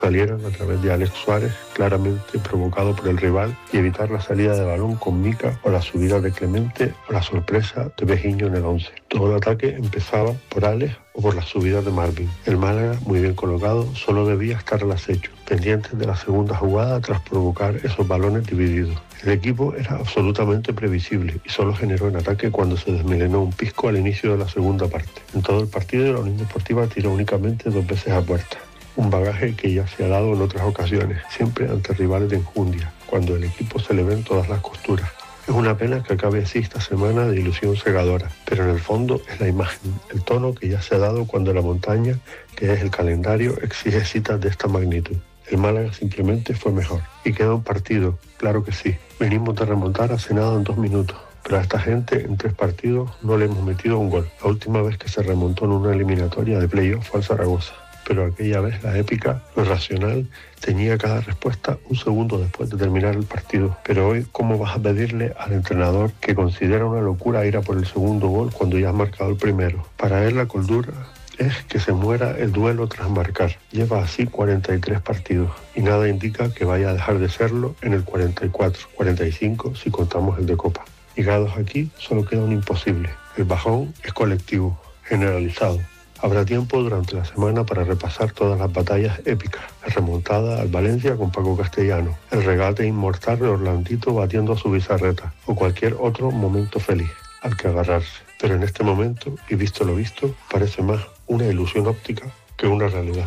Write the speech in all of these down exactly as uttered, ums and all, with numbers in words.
salieran a través de Alex Suárez, claramente provocado por el rival, y evitar la salida de balón con Mica o la subida de Clemente o la sorpresa de Bejiño en el once. Todo el ataque empezaba por Alex o por la subida de Marvin. El Málaga, muy bien colocado, solo debía estar al acecho, pendientes de la segunda jugada tras provocar esos balones divididos. El equipo era absolutamente previsible y solo generó en ataque cuando se desmelenó un pisco al inicio de la segunda parte. En todo el partido, la Unión Deportiva tiró únicamente dos veces a puerta. Un bagaje que ya se ha dado en otras ocasiones, siempre ante rivales de enjundia, cuando el equipo se le ven todas las costuras. Es una pena que acabe así esta semana de ilusión cegadora, pero en el fondo es la imagen, el tono que ya se ha dado cuando la montaña, que es el calendario, exige citas de esta magnitud. El Málaga simplemente fue mejor. Y queda un partido, claro que sí. Venimos de remontar hace nada en dos minutos. Pero a esta gente en tres partidos no le hemos metido un gol. La última vez que se remontó en una eliminatoria de playoff fue al Zaragoza. Pero aquella vez la épica, lo racional, tenía cada respuesta un segundo después de terminar el partido. Pero hoy, ¿cómo vas a pedirle al entrenador que considera una locura ir a por el segundo gol cuando ya has marcado el primero? Para él la cordura es que se muera el duelo tras marcar. Lleva así cuarenta y tres partidos y nada indica que vaya a dejar de serlo en el cuarenta y cuatro, cuarenta y cinco si contamos el de Copa. Llegados aquí, solo queda un imposible. El bajón es colectivo, generalizado. Habrá tiempo durante la semana para repasar todas las batallas épicas. La remontada al Valencia con Paco Castellano, el regate inmortal de Orlandito batiendo a su bizarreta o cualquier otro momento feliz al que agarrarse. Pero en este momento, y visto lo visto, parece más una ilusión óptica que una realidad.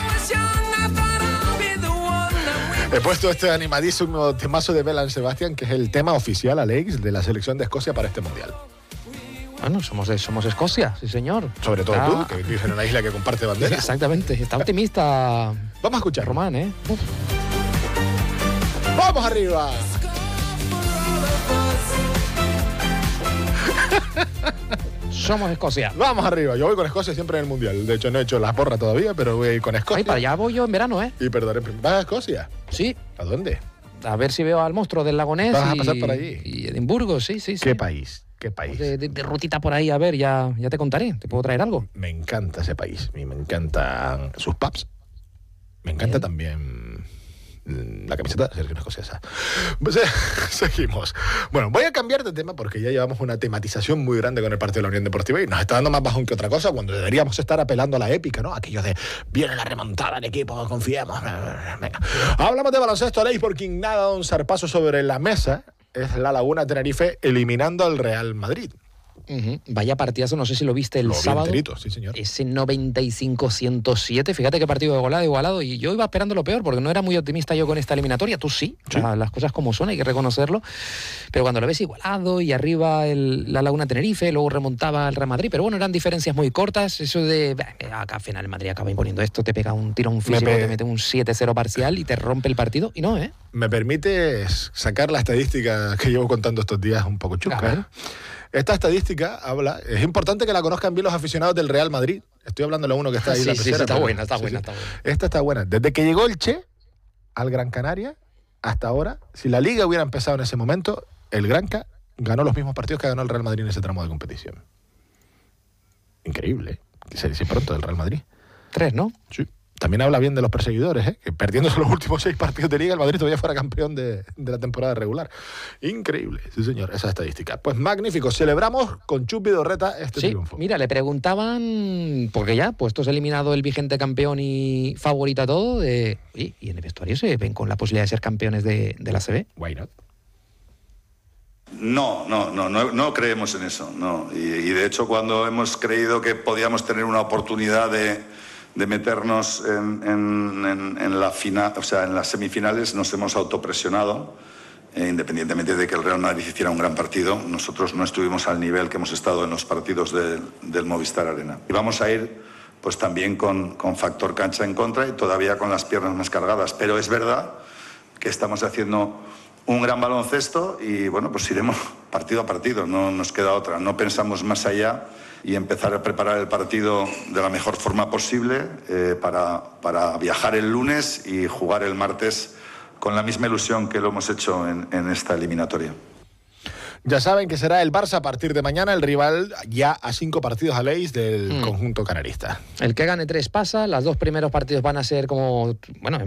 He puesto este animadísimo temazo de Belle Sebastian, que es el tema oficial, Alex, de la selección de Escocia para este Mundial. Bueno, somos, de, somos Escocia, sí señor. Sobre todo está... tú, que vives en una isla que comparte bandera. Exactamente, está optimista. Vamos a escuchar. Román, ¿eh? Uf. ¡Vamos arriba! Somos Escocia. Vamos arriba. Yo voy con Escocia siempre en el Mundial. De hecho, no he hecho la porra todavía, pero voy a ir con Escocia. Ay, para allá voy yo en verano, ¿eh? Y perdón, ¿vas a Escocia? Sí. ¿A dónde? A ver si veo al monstruo del Lago Ness. ¿Vas a y, pasar por allí? Y Edimburgo, sí, sí, sí. ¿Qué país? ¿Qué país? De, de, de rutita por ahí, a ver, ya, ya te contaré. ¿Te puedo traer algo? Me encanta ese país. Me encantan sus pubs. Me encanta Bien. también la camiseta de selección escocesa. Pues, eh, seguimos. Bueno, voy a cambiar de tema porque ya llevamos una tematización muy grande con el partido de la Unión Deportiva y nos está dando más bajón que otra cosa cuando deberíamos estar apelando a la épica, ¿no? Aquello de viene la remontada del equipo, confiemos. Venga. Hablamos de baloncesto, Aleix, porque nada da un zarpazo sobre la mesa. Es la Laguna Tenerife eliminando al Real Madrid. Uh-huh. Vaya partidazo, no sé si lo viste el lo sábado. Enterito, sí, señor. Ese noventa y cinco a ciento siete. Fíjate qué partido de golada, igualado. Y yo iba esperando lo peor porque no era muy optimista yo con esta eliminatoria. Tú sí, sí. O sea, las cosas como son, hay que reconocerlo. Pero cuando lo ves igualado y arriba el, la Laguna Tenerife, luego remontaba el Real Madrid. Pero bueno, eran diferencias muy cortas. Eso de acá al final el Madrid acaba imponiendo esto, te pega un tirón físico, pe... te mete un siete cero parcial y te rompe el partido. Y no, ¿eh? ¿Me permites sacar la estadística que llevo contando estos días un poco chusca? Esta estadística habla, es importante que la conozcan bien los aficionados del Real Madrid. Estoy hablando de uno que está ahí. Sí, la sí, pecera, sí, está pero, buena, está sí, buena, sí. está buena. Esta está buena. Desde que llegó el Che al Gran Canaria, hasta ahora, si la Liga hubiera empezado en ese momento, el Granca ganó los mismos partidos que ganó el Real Madrid en ese tramo de competición. Increíble, ¿eh? Que se dice pronto del Real Madrid. Tres, ¿no? Sí. También habla bien de los perseguidores, ¿eh? Que perdiéndose los últimos seis partidos de Liga, el Madrid todavía fuera campeón de, de la temporada regular. Increíble, sí señor, esa estadística. Pues magnífico, celebramos con Chus Vidorreta este sí, triunfo. Mira, le preguntaban, porque ya, puestos eliminado el vigente campeón y favorito a todo, de, y, y en el vestuario se ven con la posibilidad de ser campeones de, de la A C B. Why not? No, no, no, no, no creemos en eso. No. Y, y de hecho, cuando hemos creído que podíamos tener una oportunidad de... de meternos en, en, en, en, la final, o sea, en las semifinales, nos hemos autopresionado, eh, independientemente de que el Real Madrid hiciera un gran partido. Nosotros no estuvimos al nivel que hemos estado en los partidos de, del Movistar Arena. Y vamos a ir pues también con, con factor cancha en contra y todavía con las piernas más cargadas. Pero es verdad que estamos haciendo un gran baloncesto y bueno, pues iremos partido a partido, no nos queda otra. No pensamos más allá y empezar a preparar el partido de la mejor forma posible eh, para, para viajar el lunes y jugar el martes con la misma ilusión que lo hemos hecho en, en esta eliminatoria. Ya saben que será el Barça a partir de mañana, el rival ya a cinco partidos a Aleix del mm. conjunto canarista. El que gane tres pasa, los dos primeros partidos van a ser como, bueno,